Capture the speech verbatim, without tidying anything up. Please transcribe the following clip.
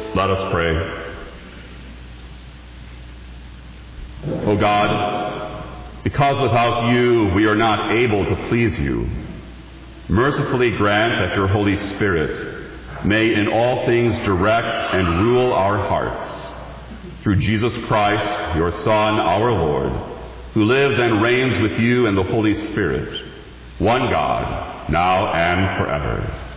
Let us pray. O God, because without you we are not able to please you, mercifully grant that your Holy Spirit may in all things direct and rule our hearts. Through Jesus Christ, your Son, our Lord, who lives and reigns with you in the Holy Spirit, one God, now and forever.